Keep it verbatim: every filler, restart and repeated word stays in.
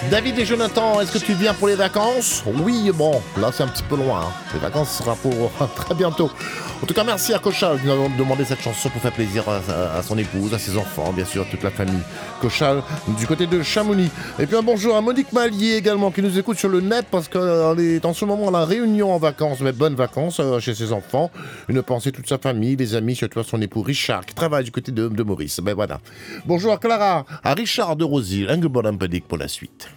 David et Jonathan, est-ce que tu viens pour les vacances? Oui, bon, là c'est un petit peu loin. Hein. Les vacances sera pour très bientôt. En tout cas, merci à Cochal de nous avoir demandé cette chanson pour faire plaisir à, à son épouse, à ses enfants, bien sûr, toute la famille. Cochal, du côté de Chamonix. Et puis un bonjour à Monique Mallier également, qui nous écoute sur le net parce qu'elle est en ce moment à la Réunion en vacances, mais bonnes vacances euh, chez ses enfants. Une pensée toute sa famille, les amis, surtout à son époux Richard, qui travaille du côté de, de Maurice. Ben voilà. Bonjour à Clara, à Richard de Rosy, un bon pour la suite.